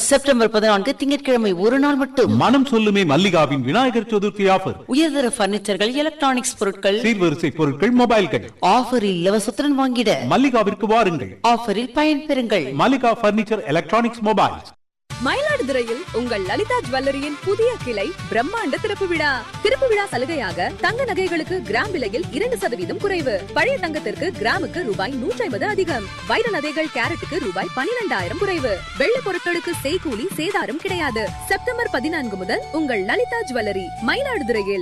September 14 திங்கட்கிழமை ஒரு நாள் மட்டும். மனம் சொல்லுமே மல்லிகாவின் விநாயகர் சதுர்த்தி ஆஃபர். உயர்தர பர்னிச்சர்கள், எலக்ட்ரானிக்ஸ் பொருட்கள், சீர்வரிசை பொருட்கள், மொபைல்கள் ஆஃபரில் இலவசத்துடன் வாங்கிட மல்லிகாவிற்கு வாருங்கள். ஆஃபரில் பயன்பெறுங்கள். Mallika furniture, electronics, mobiles. மயிலாடுதுறையில் உங்கள் லலிதா ஜுவல்லரியின் புதிய கிளை பிரம்மாண்ட திறப்பு விழா. திறப்பு விழா சலுகையாக தங்க நகைகளுக்கு கிராம் விலையில் 2% குறைவு. பழைய தங்கத்திற்கு கிராமுக்கு ரூபாய் 150 அதிகம். வைர நகைகள் கேரட்டுக்கு ரூபாய் 12,000 குறைவு. வெள்ளி பொருட்களுக்கு செய்கூலி சேதாரம் கிடையாது. செப்டம்பர் 14 முதல் உங்கள் லலிதா ஜுவல்லரி மயிலாடுதுறையில்.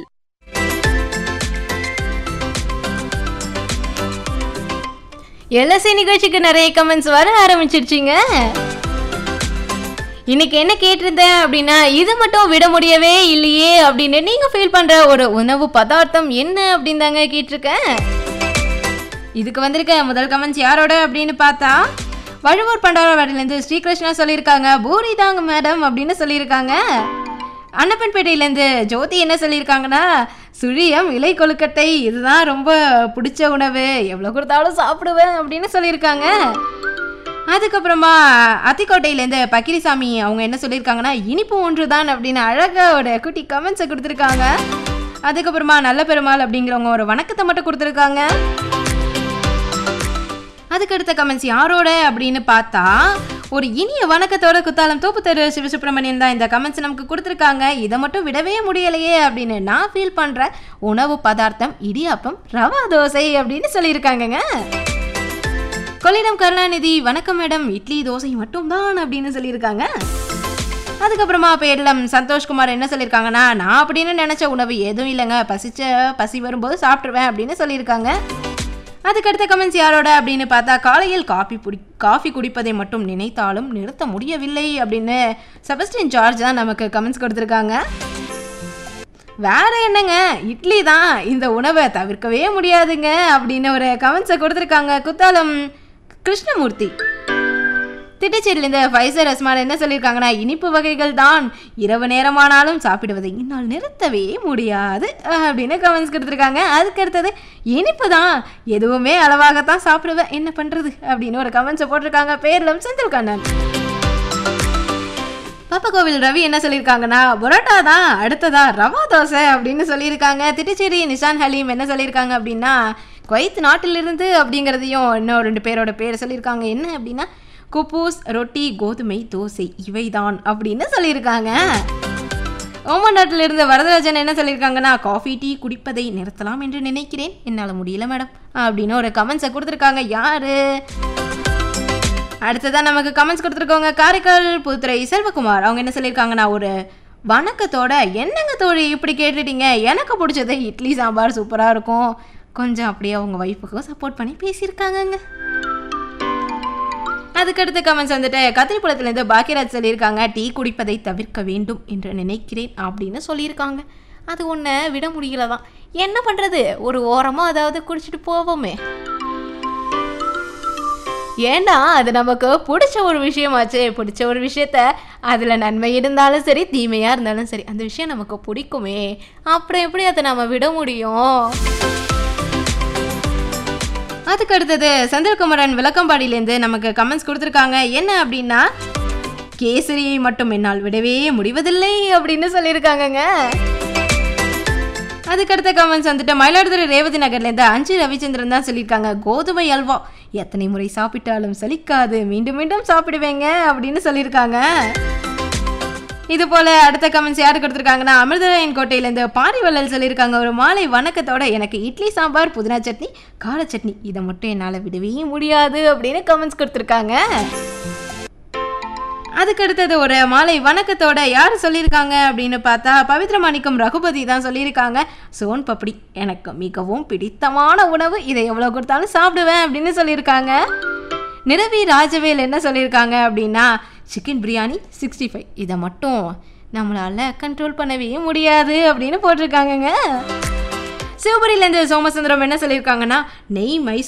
எல்எஸ்சி நிகழ்ச்சிக்கு நிறைய கமெண்ட்ஸ் வர ஆரம்பிச்சிருச்சிங்க. இன்னைக்கு என்ன கேட்டிருந்தேன் அப்படின்னா, இது மட்டும் விட முடியவே இல்லையே அப்படின்னு நீங்கள் ஃபீல் பண்ணுற ஒரு உணவு பதார்த்தம் என்ன அப்படின்னு தாங்க கேட்டிருக்கேன். இதுக்கு வந்திருக்க முதல் கமெண்ட்ஸ் யாரோட அப்படின்னு பார்த்தா, வழுவூர் பண்டாரவாடியிலேருந்து ஸ்ரீகிருஷ்ணா சொல்லியிருக்காங்க, பூரி தாங்க மேடம் அப்படின்னு சொல்லியிருக்காங்க. அன்னப்பன்பேட்டையிலேருந்து ஜோதி என்ன சொல்லியிருக்காங்கன்னா, சுழியம் இலை கொழுக்கட்டை இதுதான் ரொம்ப பிடிச்ச உணவு, எவ்வளோ கொடுத்தாலும் சாப்பிடுவேன் அப்படின்னு சொல்லியிருக்காங்க. அதுக்கப்புறமா அத்திக்கோட்டையிலேருந்து பக்கிரிசாமி அவங்க என்ன சொல்லியிருக்காங்கன்னா, இனிப்பு ஒன்று தான் அப்படின்னு அழகாக ஒரு குட்டி கமெண்ட்ஸை கொடுத்துருக்காங்க. அதுக்கப்புறமா நல்ல பெருமாள் அப்படிங்கிறவங்க ஒரு வணக்கத்தை மட்டும் கொடுத்துருக்காங்க. அதுக்கடுத்த கமெண்ட்ஸ் யாரோட அப்படின்னு பார்த்தா, ஒரு இனிய வணக்கத்தோட குத்தாலம் தோப்புத்தெரு சிவசுப்ரமணியன் தான் இந்த கமெண்ட்ஸ் நமக்கு கொடுத்துருக்காங்க. இதை மட்டும் விடவே முடியலையே அப்படின்னு நான் ஃபீல் பண்ணுற உணவு பதார்த்தம் இடியாப்பம் ரவா தோசை அப்படின்னு சொல்லியிருக்காங்கங்க. கொள்ளிடம் கருணாநிதி வணக்கம் மேடம், இட்லி தோசை மட்டும் தான் அப்படின்னு சொல்லியிருக்காங்க. அதுக்கப்புறமா பேரளம் சந்தோஷ்குமார் என்ன சொல்லியிருக்காங்கன்னா, நான் அப்படின்னு நினச்ச உணவு எதுவும் இல்லைங்க, பசி வரும்போது சாப்பிட்ருவேன் அப்படின்னு சொல்லியிருக்காங்க. அதுக்கடுத்த கமெண்ட்ஸ் யாரோட அப்படின்னு பார்த்தா, காலையில் காஃபி குடிப்பதை மட்டும் நினைத்தாலும் நிறுத்த முடியவில்லை அப்படின்னு செபஸ்டின் ஜார்ஜ் தான் நமக்கு கமெண்ட்ஸ் கொடுத்துருக்காங்க. வேற என்னங்க, இட்லி தான், இந்த உணவை தவிர்க்கவே முடியாதுங்க அப்படின்னு ஒரு கமெண்ட்ஸை கொடுத்துருக்காங்க. குத்தாலம் கிருஷ்ணமூர்த்தி. திட்டச்சேரியிலேருந்து ஃபைசர் ரஸ்மான் என்ன சொல்லியிருக்காங்கன்னா, இனிப்பு வகைகள் தான், இரவு நேரமானாலும் சாப்பிடுவதை என்னால் நிறுத்தவே முடியாது அப்படின்னு கமெண்ட்ஸ் கொடுத்துருக்காங்க. அதுக்கு அடுத்தது இனிப்பு தான், எதுவுமே அளவாகத்தான் சாப்பிடுவேன், என்ன பண்ணுறது அப்படின்னு ஒரு கமெண்ட்ஸை போட்டிருக்காங்க. பேரளம் செந்தில் கண்ணன். பாப்பகோவில் ரவி என்ன சொல்லியிருக்காங்கன்னா, பரோட்டா தான், அடுத்ததா ரவா தோசை அப்படின்னு சொல்லியிருக்காங்க. திட்டச்சேரி நிஷான் ஹலீம் என்ன சொல்லியிருக்காங்க அப்படின்னா, குவைத் நாட்டிலிருந்து அப்படிங்கிறதையும் இன்னும் 2 பேரோட பேர் சொல்லியிருக்காங்க. என்ன அப்படின்னா, குப்பூஸ், ரொட்டி, கோதுமை தோசை இவைதான் அப்படின்னு சொல்லியிருக்காங்க. ஓமன் நாட்டிலிருந்து வரதராஜன் என்ன சொல்லியிருக்காங்கன்னா, காஃபி டீ குடிப்பதை நிறுத்தலாம் என்று நினைக்கிறேன், என்னால் முடியல மேடம் அப்படின்னு ஒரு கமெண்ட்ஸை கொடுத்துருக்காங்க. யாரு அடுத்ததான் நமக்கு கமெண்ட்ஸ் கொடுத்துருக்கோங்க. காரைக்கால் புதுத்துறை செல்வகுமார் அவங்க என்ன சொல்லியிருக்காங்கன்னா, ஒரு வணக்கத்தோட, என்னங்க தோழி இப்படி கேட்டுட்டீங்க, எனக்கு பிடிச்சது இட்லி சாம்பார் சூப்பராக இருக்கும், கொஞ்சம் அப்படியே அவங்க ஒய்ஃபுக்கும் சப்போர்ட் பண்ணி பேசியிருக்காங்கங்க. அதுக்கடுத்த கமெண்ட்ஸ் வந்துட்டு கத்திரிப்பழத்துலேருந்து பாக்கியராஜ் சொல்லியிருக்காங்க, டீ குடிப்பதை தவிர்க்க வேண்டும் என்று நினைக்கிறேன் அப்படின்னு சொல்லியிருக்காங்க. அது ஒன்று விட முடியல தான், என்ன பண்ணுறது, ஒரு ஓரமாக அதாவது குடிச்சிட்டு போவோமே, ஏன்னா அது நமக்கு பிடிச்ச ஒரு விஷயமாச்சு. பிடிச்ச ஒரு விஷயத்த அதில் நன்மை இருந்தாலும் சரி தீமையாக இருந்தாலும் சரி அந்த விஷயம் நமக்கு பிடிக்குமே, அப்புறம் எப்படி அதை நம்ம விட முடியும். அதுக்கு அடுத்தது செந்தில்குமரன் விளக்கம்பாடியிலேருந்து நமக்கு கமெண்ட்ஸ் கொடுத்துருக்காங்க. என்ன அப்படின்னா, கேசரியை மட்டும் என்னால் விடவே முடிவதில்லை அப்படின்னு சொல்லியிருக்காங்கங்க. அதுக்கடுத்த கமெண்ட்ஸ் வந்துட்டு மயிலாடுதுறை ரேவதி நகர்லேருந்து 5 ரவிச்சந்திரன் தான் சொல்லியிருக்காங்க, கோதுமை அல்வா எத்தனை முறை சாப்பிட்டாலும் சலிக்காது, மீண்டும் மீண்டும் சாப்பிடுவேங்க அப்படின்னு சொல்லியிருக்காங்க. இது போல் அடுத்த கமெண்ட்ஸ் யார் கொடுத்துருக்காங்கன்னா, அமிர்தராயன் கோட்டையிலேருந்து பாரிவள்ளல் சொல்லியிருக்காங்க, ஒரு மாலை வணக்கத்தோட எனக்கு இட்லி சாம்பார் புதினா சட்னி கார சட்னி இதை மட்டும் என்னால் விடவே முடியாது அப்படின்னு கமெண்ட்ஸ் கொடுத்துருக்காங்க. அதுக்கடுத்தது ஒரு மாலை வணக்கத்தோட யார் சொல்லியிருக்காங்க அப்படின்னு பார்த்தா, பவித்ர மாணிக்கம் ரகுபதி தான் சொல்லியிருக்காங்க, சோன் பப்படி எனக்கு மிகவும் பிடித்தமான உணவு, இதை எவ்வளோ கொடுத்தாலும் சாப்பிடுவேன் அப்படின்னு சொல்லியிருக்காங்க. நிரவி ராஜவேல் என்ன சொல்லியிருக்காங்க அப்படின்னா, சிக்கன் பிரியாணி 65 இதை மட்டும் நம்மளால் கண்ட்ரோல் பண்ணவே முடியாது அப்படின்னு போட்டிருக்காங்கங்க. சிவபுரியிலேருந்து சோமசுந்தரம் என்ன சொல்லியிருக்காங்கன்னா, நெய் மைசூர்